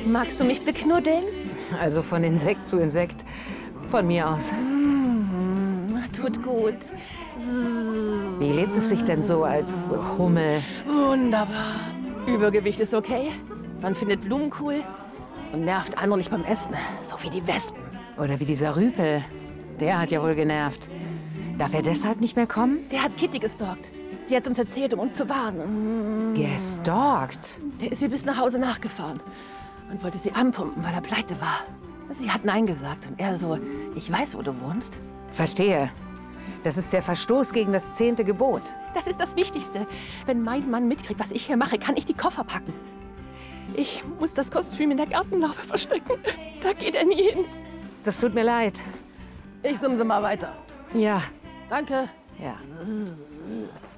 Magst du mich beknuddeln? Also von Insekt zu Insekt. Von mir aus. Tut gut. Wie lebt es sich denn so als Hummel? Wunderbar. Übergewicht ist okay. Man findet Blumen cool und nervt andere nicht beim Essen. So wie die Wespen. Oder wie dieser Rüpel. Der hat ja wohl genervt. Darf er deshalb nicht mehr kommen? Der hat Kitty gestalkt. Sie hat uns erzählt, um uns zu warnen. Gestalkt? Der ist ihr bis nach Hause nachgefahren und wollte sie anpumpen, weil er pleite war. Sie hat Nein gesagt und er so, ich weiß, wo du wohnst. Verstehe. Das ist der Verstoß gegen das 10. Gebot. Das ist das Wichtigste. Wenn mein Mann mitkriegt, was ich hier mache, kann ich die Koffer packen. Ich muss das Kostüm in der Gartenlaube verstecken. Da geht er nie hin. Das tut mir leid. Ich sumse mal weiter. Ja. Danke. Ja.